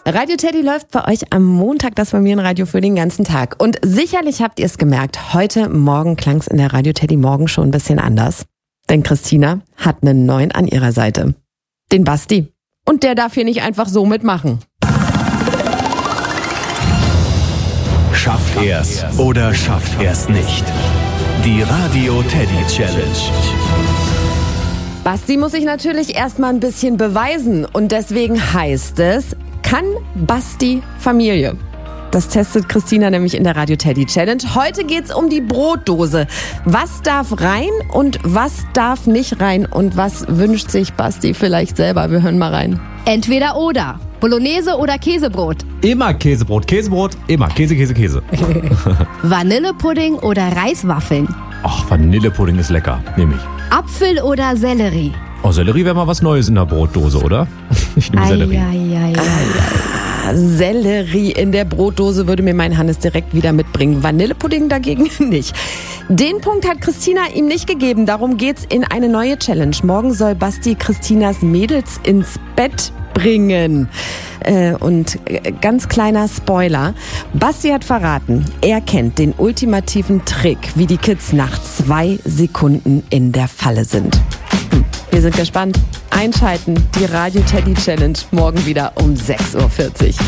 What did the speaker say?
Radio Teddy läuft bei euch am Montag das Familienradio für den ganzen Tag. Und sicherlich habt ihr es gemerkt, heute Morgen klang es in der Radio Teddy Morgen schon ein bisschen anders. Denn Christina hat einen neuen an ihrer Seite. Den Basti. Und der darf hier nicht einfach so mitmachen. Schafft er's oder schafft er's nicht? Die Radio Teddy Challenge. Basti muss sich natürlich erstmal ein bisschen beweisen. Und deswegen heißt es, kann Basti Familie? Das testet Christina nämlich in der Radio Teddy Challenge. Heute geht's um die Brotdose. Was darf rein und was darf nicht rein? Und was wünscht sich Basti vielleicht selber? Wir hören mal rein. Entweder oder. Bolognese oder Käsebrot. Immer Käsebrot. Käsebrot, immer. Käse. Vanillepudding oder Reiswaffeln. Ach, Vanillepudding ist lecker. Nehme ich. Apfel oder Sellerie. Oh, Sellerie wäre mal was Neues in der Brotdose, oder? Ich nehme Sellerie. Sellerie in der Brotdose würde mir mein Hannes direkt wieder mitbringen. Vanillepudding dagegen nicht. Den Punkt hat Christina ihm nicht gegeben. Darum geht's in eine neue Challenge. Morgen soll Basti Christinas Mädels ins Bett bringen. Und ganz kleiner Spoiler. Basti hat verraten, er kennt den ultimativen Trick, wie die Kids nach 2 Sekunden in der Falle sind. Wir sind gespannt. Einschalten, die Radio Teddy Challenge morgen wieder um 6:40 Uhr.